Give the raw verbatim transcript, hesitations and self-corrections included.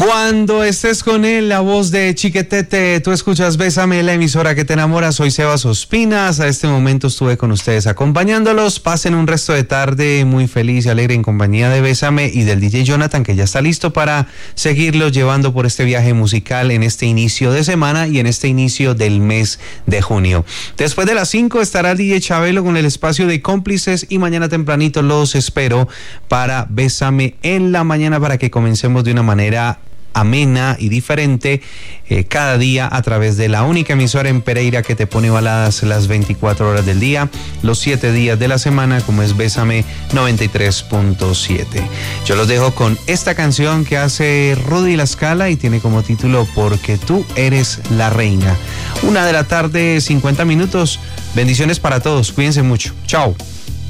Cuando estés con él, la voz de Chiquetete, tú escuchas Bésame, la emisora que te enamora. Soy Sebas Ospinas. A este momento estuve con ustedes acompañándolos. Pasen un resto de tarde muy feliz y alegre en compañía de Bésame y del D J Jonathan, que ya está listo para seguirlos llevando por este viaje musical en este inicio de semana y en este inicio del mes de junio. Después de las cinco estará el D J Chabelo con el espacio de cómplices y mañana tempranito los espero para Bésame en la mañana para que comencemos de una manera amena y diferente eh, cada día a través de la única emisora en Pereira que te pone baladas las veinticuatro horas del día, los siete días de la semana, como es Bésame noventa y tres punto siete. Yo los dejo con esta canción que hace Rudy La Scala y tiene como título Porque tú eres la reina. Una de la tarde, cincuenta minutos. Bendiciones para todos, cuídense mucho. Chao.